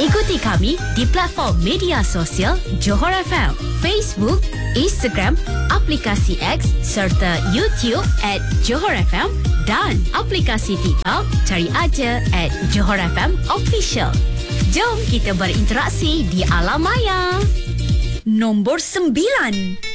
Ikuti kami di platform media sosial Johor FM, Facebook, Instagram, aplikasi X serta YouTube @Johor FM dan aplikasi TikTok, cari aja @Johor FM Official. Jom kita berinteraksi di alam maya. Nombor 9.